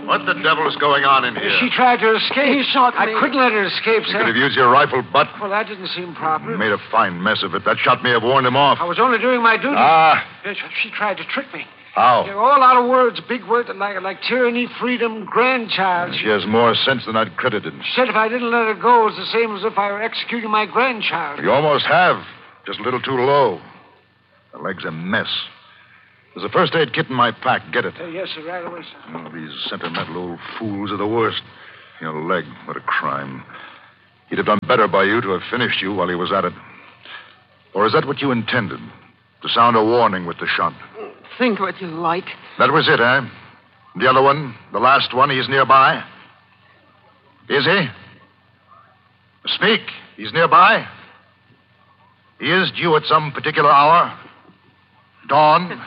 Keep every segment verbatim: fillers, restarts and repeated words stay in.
What the devil is going on in here? She tried to escape. He shot I me. couldn't let her escape, You sir. could have used your rifle butt. Well, that didn't seem proper. You made a fine mess of it. That shot may have warned him off. I was only doing my duty. Ah. She tried to trick me. How? They're all out of words, big words like, like tyranny, freedom, grandchild. She has more sense than I'd credited. She said if I didn't let her go, it was the same as if I were executing my grandchild. You almost have. Just a little too low. The leg's a mess. There's a first aid kit in my pack. Get it. Uh, yes, sir, right away, sir. Oh, these sentimental old fools are the worst. Your leg, what a crime. He'd have done better by you to have finished you while he was at it. Or is that what you intended? To sound a warning with the shot? Think what you like. That was it, eh? The other one, the last one, he's nearby? Is he? Speak. He's nearby? He is due at some particular hour? Dawn?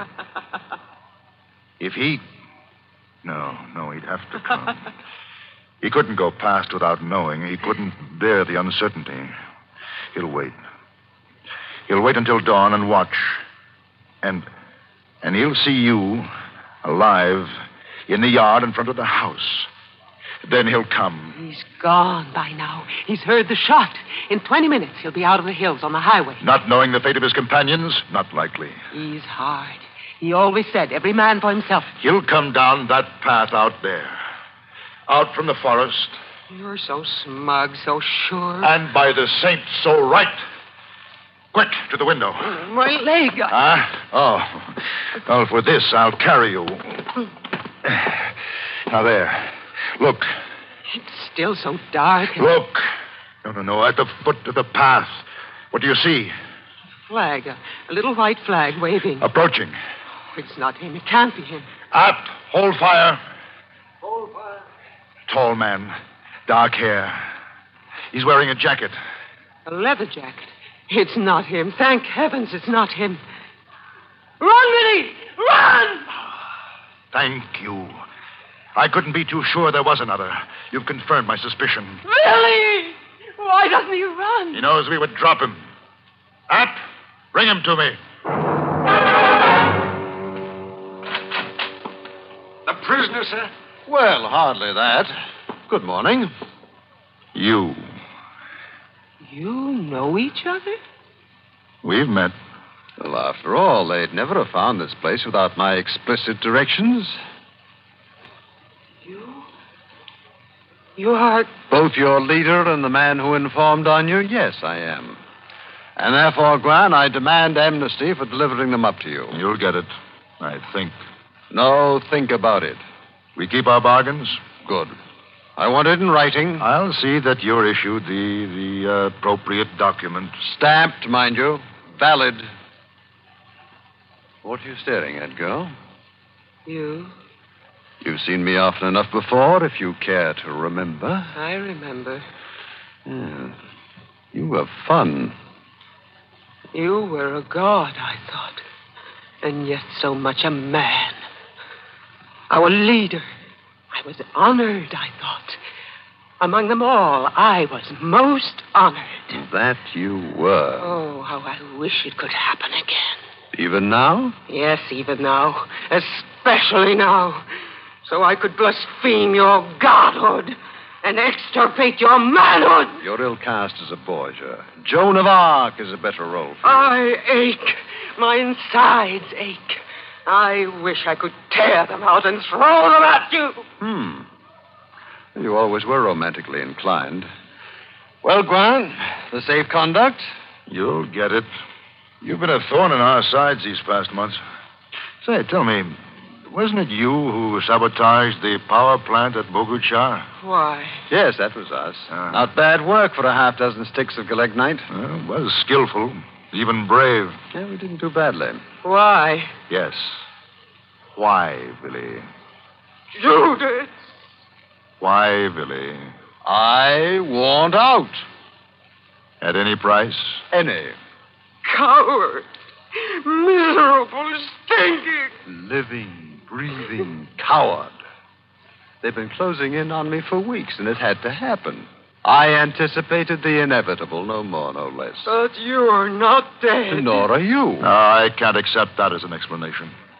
If he... No, no, he'd have to come. He couldn't go past without knowing. He couldn't bear the uncertainty. He'll wait. He'll wait until dawn and watch. And... And he'll see you, alive, in the yard in front of the house. Then he'll come. He's gone by now. He's heard the shot. In twenty minutes, he'll be out of the hills on the highway. Not knowing the fate of his companions? Not likely. He's hard. He always said, every man for himself. He'll come down that path out there. Out from the forest. You're so smug, so sure. And by the saints, so right. Quick, to the window. My leg. Ah? Oh. Well, for this, I'll carry you. Now, there. Look. It's still so dark. And... Look. No, no, no. At the foot of the path. What do you see? A flag. A, a little white flag waving. Approaching. Oh, it's not him. It can't be him. Apt. Hold fire. Hold fire. Tall man. Dark hair. He's wearing a jacket. A leather jacket. It's not him. Thank heavens it's not him. Run, Minnie! Run! Thank you. I couldn't be too sure there was another. You've confirmed my suspicion. Billy! Why doesn't he run? He knows we would drop him. Apt, bring him to me. The prisoner, sir? Well, hardly that. Good morning. You. You know each other? We've met. Well, after all, they'd never have found this place without my explicit directions. You? You are... Both your leader and the man who informed on you? Yes, I am. And therefore, Gran, I demand amnesty for delivering them up to you. You'll get it, I think. No, think about it. We keep our bargains? Good. I want it in writing. I'll see that you're issued the, the uh, appropriate document. Stamped, mind you. Valid. What are you staring at, girl? You? You've seen me often enough before, if you care to remember. I remember. Yeah. You were fun. You were a god, I thought. And yet so much a man. Our leader. I was honored, I thought. Among them all, I was most honored. That you were. Oh, how I wish it could happen again. Even now? Yes, even now. Especially now. So I could blaspheme your godhood and extirpate your manhood. You're ill cast as a Borgia. Joan of Arc is a better role for you. I ache. My insides ache. I wish I could tear them out and throw them at you. Hmm. You always were romantically inclined. Well, Gran, the safe conduct? You'll get it. You've been a thorn in our sides these past months. Say, tell me, wasn't it you who sabotaged the power plant at Boguchar? Why? Yes, that was us. Ah. Not bad work for a half dozen sticks of gelegnite. Well, it was skillful, even brave. Yeah, we didn't do badly. Why? Yes. Why, Billy? Judith. Why, Billy? I want out. At any price? Any. Coward. Miserable, stinking. Living, breathing coward. They've been closing in on me for weeks, and it had to happen. I anticipated the inevitable, no more, no less. But you're not dead. Nor are you. No, I can't accept that as an explanation.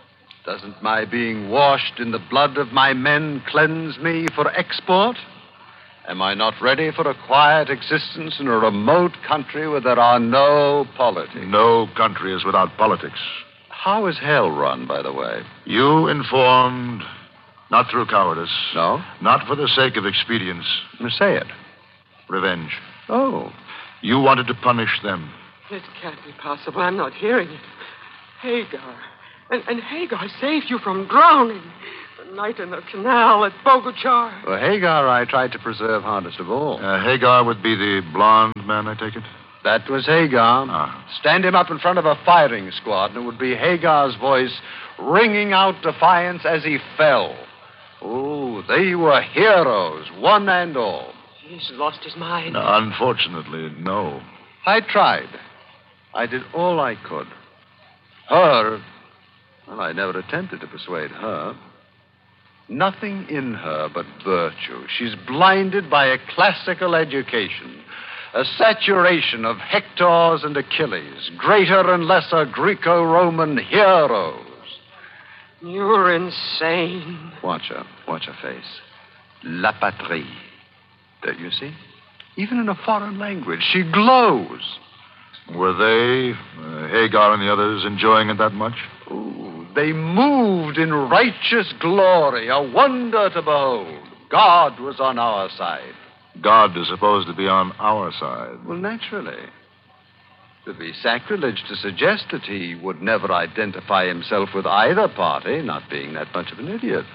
Doesn't my being washed in the blood of my men cleanse me for export? Am I not ready for a quiet existence in a remote country where there are no politics? No country is without politics. How is hell run, by the way? You informed, not through cowardice. No? Not for the sake of expedience. Say it. Revenge. Oh. You wanted to punish them. It can't be possible. I'm not hearing it. Hagar. And, and Hagar saved you from drowning. The night in the canal at Bogochar. Well, Hagar I tried to preserve hardest of all. Uh, Hagar would be the blonde man, I take it? That was Hagar. Ah. Stand him up in front of a firing squad, and it would be Hagar's voice ringing out defiance as he fell. Oh, they were heroes, one and all. He's lost his mind. No, unfortunately, no. I tried. I did all I could. Her, well, I never attempted to persuade her. Nothing in her but virtue. She's blinded by a classical education, a saturation of Hectors and Achilles, greater and lesser Greco-Roman heroes. You're insane. Watch her. Watch her face. La patrie. There, you see? Even in a foreign language, she glows. Were they, uh, Hagar and the others, enjoying it that much? Ooh, they moved in righteous glory, a wonder to behold. God was on our side. God is supposed to be on our side. Well, naturally. It would be sacrilege to suggest that he would never identify himself with either party, not being that much of an idiot.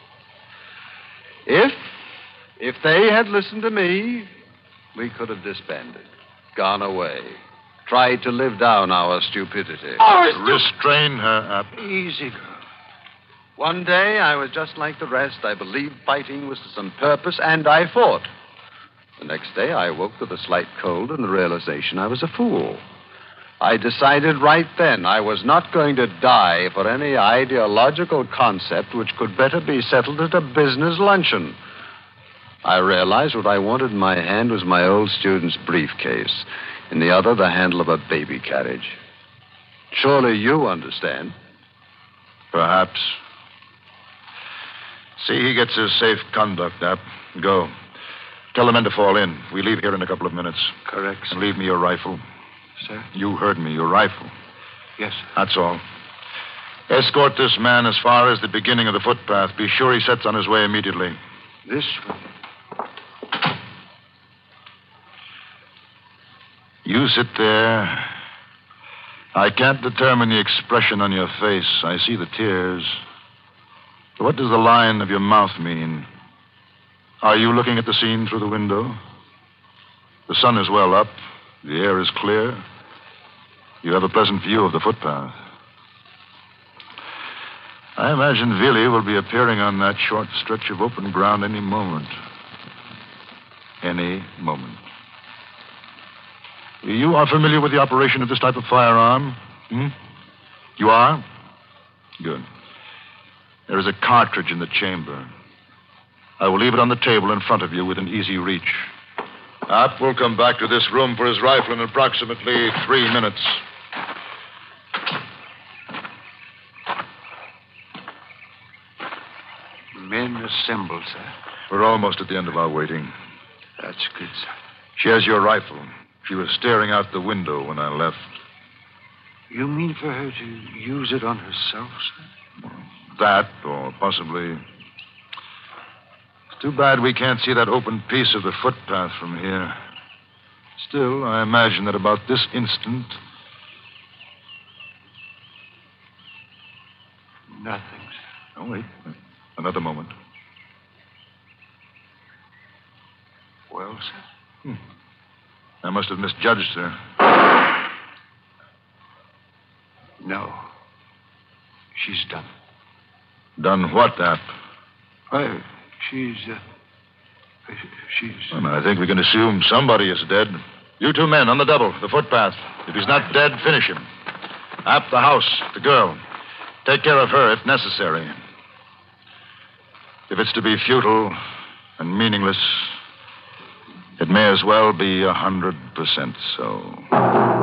If, if they had listened to me, we could have disbanded, gone away, tried to live down our stupidity. Oh, Restrain her, App. Easy, girl. One day, I was just like the rest. I believed fighting was to some purpose, and I fought. The next day, I woke with a slight cold and the realization I was a fool. I decided right then I was not going to die for any ideological concept which could better be settled at a business luncheon. I realized what I wanted in my hand was my old student's briefcase. In the other, the handle of a baby carriage. Surely you understand. Perhaps. See, he gets his safe conduct, App. Go. Tell the men to fall in. We leave here in a couple of minutes. Correct, sir. And leave me your rifle. Sir? You heard me, your rifle. Yes, sir. That's all. Escort this man as far as the beginning of the footpath. Be sure he sets on his way immediately. This way. You sit there. I can't determine the expression on your face. I see the tears. What does the line of your mouth mean? Are you looking at the scene through the window? The sun is well up. The air is clear. You have a pleasant view of the footpath. I imagine Vili will be appearing on that short stretch of open ground any moment. Any moment. You are familiar with the operation of this type of firearm? Hmm? You are? Good. There is a cartridge in the chamber. I will leave it on the table in front of you within easy reach. App will come back to this room for his rifle in approximately three minutes. Men assemble, sir. We're almost at the end of our waiting. That's good, sir. She has your rifle. She was staring out the window when I left. You mean for her to use it on herself, sir? That, or possibly... It's too bad we can't see that open piece of the footpath from here. Still, I imagine that about this instant... Nothing, sir. Oh, wait. Another moment. Well, sir? Hmm. I must have misjudged her. No. She's done. Done what, App? Well, she's, uh... She's... Well, I think we can assume somebody is dead. You two men on the double, the footpath. If he's not dead, finish him. App, the house, the girl. Take care of her if necessary. If it's to be futile and meaningless, it may as well be a hundred percent so.